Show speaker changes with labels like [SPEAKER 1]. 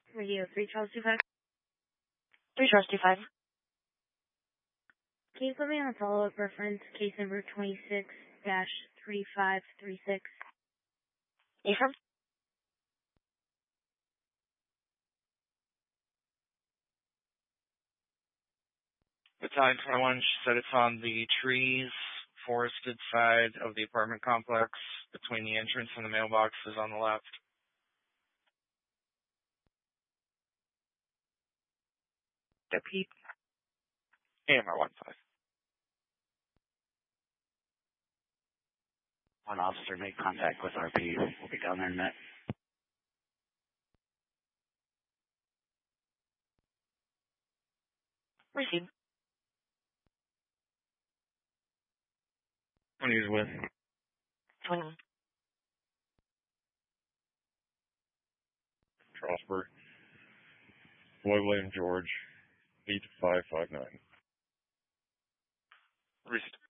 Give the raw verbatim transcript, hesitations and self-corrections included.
[SPEAKER 1] Radio three Charles two five.
[SPEAKER 2] three Charles two five.
[SPEAKER 1] Can you put me on a follow-up reference, case number twenty-six dash three five three six?
[SPEAKER 2] Ephraim?
[SPEAKER 3] Battalion twenty-one, she said it's on the trees, forested side of the apartment complex, between the entrance and the mailboxes on the left.
[SPEAKER 4] Deputy A M R one five.
[SPEAKER 5] One officer made contact with R P. We'll be down there in a minute.
[SPEAKER 2] Receive.
[SPEAKER 3] When he was with.
[SPEAKER 2] twenty-one.
[SPEAKER 6] Strasburg. Floyd William George, eight five five nine.
[SPEAKER 3] Receive.